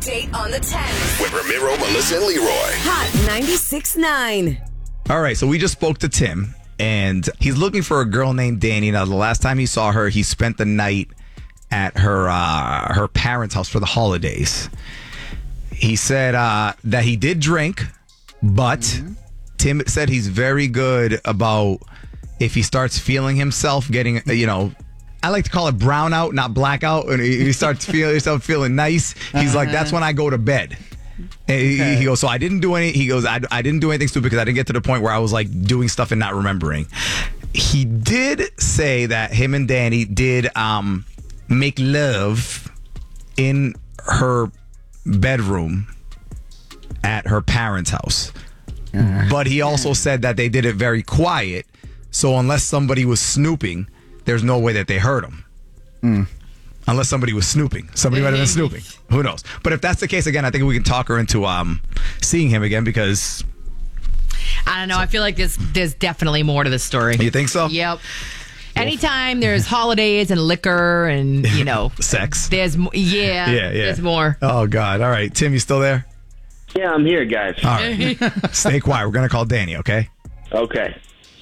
Update on the 10th. With Ramiro, Melissa, and Leroy. Hot 96.9. All right, so we just spoke to Tim, and he's looking for a girl named Danny. Now, the last time he saw her, he spent the night at her parents' house for the holidays. He said that he did drink, but Tim said he's very good about if he starts feeling himself getting, I like to call it brownout, not blackout. And he starts feeling nice. He's like, that's when I go to bed. And he goes, so I didn't do any. He goes, I didn't do anything stupid because I didn't get to the point where I was like doing stuff and not remembering. He did say that him and Danny did make love in her bedroom at her parents' house. But he also said that they did it very quiet. So unless somebody was snooping, there's no way that they heard him. Unless somebody was snooping. Somebody might have been snooping. Who knows? But if that's the case, again, I think we can talk her into seeing him again because... I don't know. I feel like there's definitely more to the story. You think so? Yep. Anytime there's holidays and liquor and, sex. There's yeah. There's more. Oh, God. All right. Tim, you still there? Yeah, I'm here, guys. All right. Stay quiet. We're going to call Danny, okay? Okay.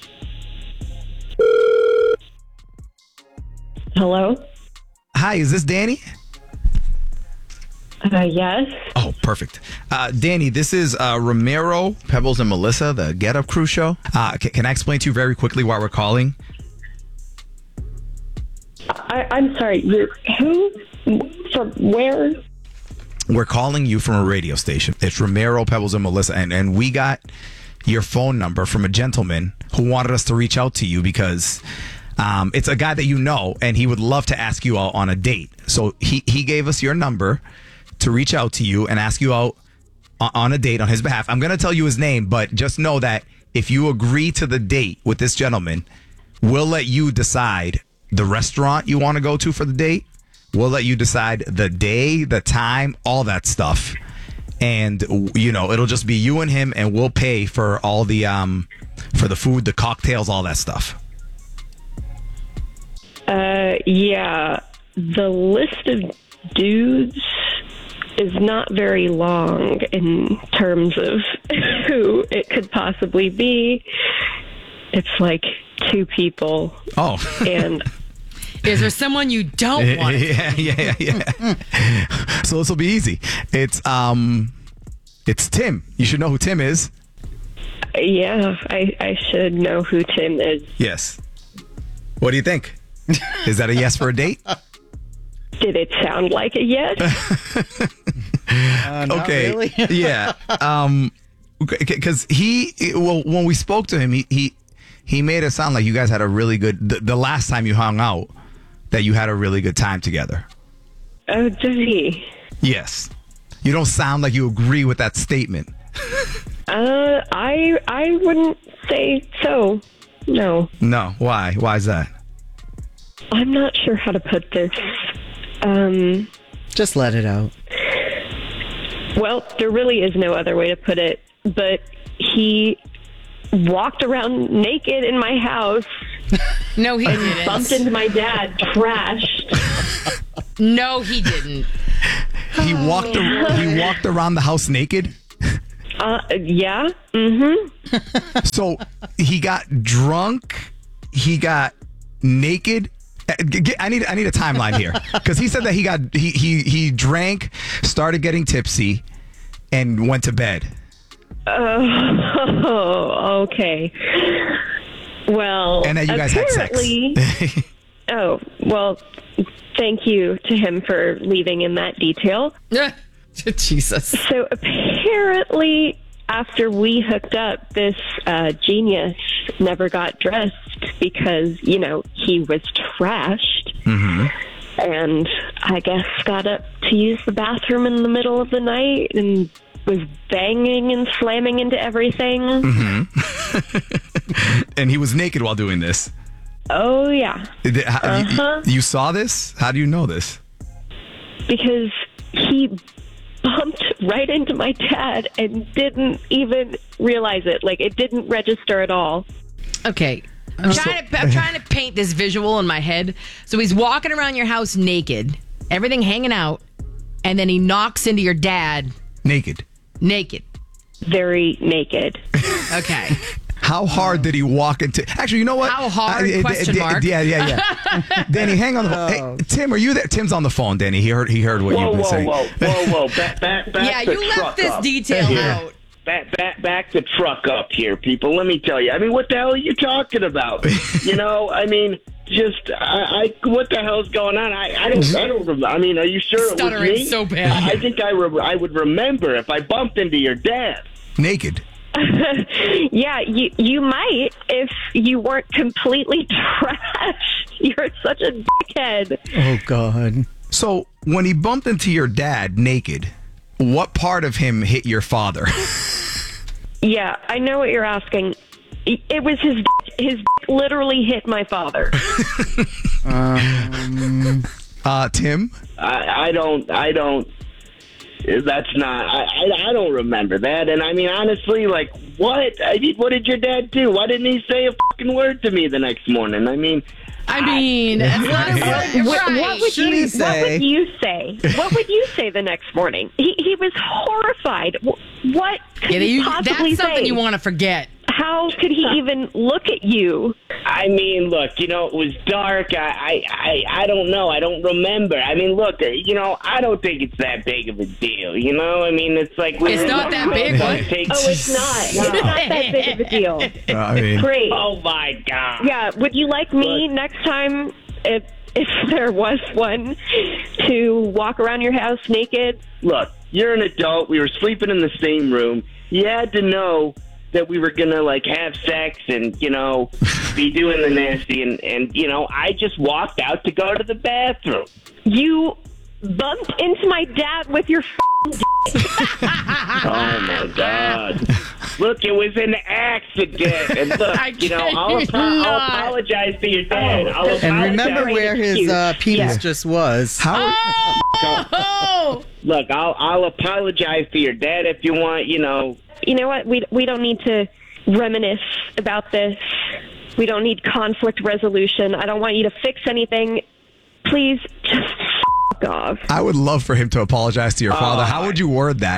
Hello? Hi, is this Danny? Yes. Oh, perfect. Danny, this is Ramiro, Pebbles, and Melissa, the Get Up Crew show. Can I explain to you very quickly why we're calling? I'm sorry. Who? From where? We're calling you from a radio station. It's Ramiro, Pebbles, and Melissa. And we got your phone number from a gentleman who wanted us to reach out to you because... it's a guy that you know, and he would love to ask you out on a date. So he gave us your number to reach out to you and ask you out on a date on his behalf. I'm going to tell you his name, but just know that if you agree to the date with this gentleman, we'll let you decide the restaurant you want to go to for the date. We'll let you decide the day, the time, all that stuff. And, it'll just be you and him, and we'll pay for all the, for the food, the cocktails, all that stuff. Yeah, the list of dudes is not very long in terms of who it could possibly be. It's like 2 people. Oh. And is there someone you don't want? Yeah. So this will be easy. It's Tim. You should know who Tim is. Yeah, I should know who Tim is. Yes. What do you think? Is that a yes for a date? Did it sound like a yes? Okay. Really? Yeah. Because when we spoke to him, he made it sound like you guys had a really good. The last time you hung out, that you had a really good time together. Oh, does he? Yes. You don't sound like you agree with that statement. I wouldn't say so. No. No. Why? Why is that? I'm not sure how to put this. Just let it out. Well, there really is no other way to put it, but he walked around naked in my house. No, he didn't. Bumped into my dad, trashed. No, he didn't. He walked around the house naked? Yeah. Mm-hmm. So he got drunk, he got naked. I need a timeline here because he said that he drank, started getting tipsy, and went to bed. Oh, okay. Well, and then you guys had sex. Oh, well, thank you to him for leaving in that detail. Jesus. So apparently, after we hooked up, this genius never got dressed because, he was trashed. Mm-hmm. And I guess got up to use the bathroom in the middle of the night and was banging and slamming into everything. Mm-hmm. And he was naked while doing this. Oh, yeah. You saw this? How do you know this? Because he bumped right into my dad and didn't even realize it. Like, it didn't register at all. Okay. I'm trying to paint this visual in my head. So he's walking around your house naked, everything hanging out, and then he knocks into your dad Naked. naked. Very naked. Okay. How hard did he walk into? Actually, you know what? How hard? Question mark. Yeah. Danny, hang on the phone. Hey, Tim, are you there? Tim's on the phone, Danny. He heard what you've been saying. Whoa. Back Yeah, the you truck left this up. detail Yeah. out. Back the truck up here, people. Let me tell you. I mean, what the hell are you talking about? You know, I mean, just what the hell's going on? I don't. I mean, are you sure it was Stuttering me? so bad. I think I would remember if I bumped into your dad. Naked. Yeah, you might if you weren't completely trashed. You're such a dickhead. Oh, God. So when he bumped into your dad naked, what part of him hit your father? Yeah, I know what you're asking. It was his dick. His dick literally hit my father. Tim? I don't. That's not. I don't remember that. And I mean, honestly, like, what? I mean, what did your dad do? Why didn't he say a fucking word to me the next morning? I mean, It's not a word. What Right. would Should you he say? What would you say? What would you say the next morning? He was horrified. What could he possibly That's something say? you want to forget. How could he even look at you? I mean, look, you know, it was dark. I don't know. I don't remember. I mean, look, you know, I don't think it's that big of a deal. You know, I mean, it's like It's not that big, what? Oh, it's not. It's not that big of a deal. I mean, Great. Oh my God. Yeah. Would you like me next time, if there was one, to walk around your house naked? Look, you're an adult. We were sleeping in the same room. You had to know that we were gonna like have sex and, you know, be doing the nasty, and you know, I just walked out to go to the bathroom. You bumped into my dad with your Oh my God. Look, it was an accident. And look, you know, I'll apologize to your dad. I'll And remember apologize. where his penis Yeah. just was. Oh! Look, I'll apologize to your dad if you want, you know. You know what? We don't need to reminisce about this. We don't need conflict resolution. I don't want you to fix anything. Please just f*** off. I would love for him to apologize to your father. How would you word that?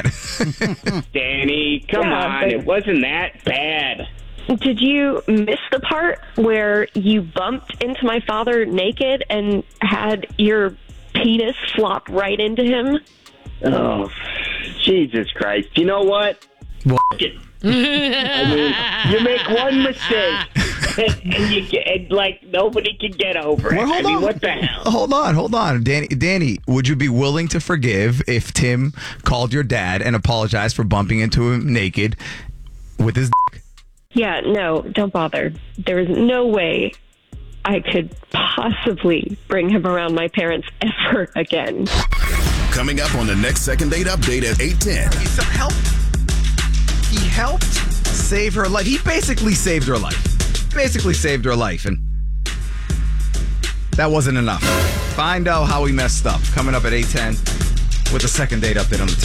Danny, come Yeah, on. but- It wasn't that bad. Did you miss the part where you bumped into my father naked and had your penis flop right into him? Oh, Jesus Christ. You know what? F- it. I mean, you make one mistake and you get, and, like, nobody can get over it. Well, I mean, what the hell? Hold on. Danny, would you be willing to forgive if Tim called your dad and apologized for bumping into him naked with his dick? Yeah, no, don't bother. There is no way I could possibly bring him around my parents ever again. Coming up on the next Second Date Update at 8:10. He helped save her life. He basically saved her life. And that wasn't enough. Find out how he messed up. Coming up at 8:10 with the Second Date Update on the 10.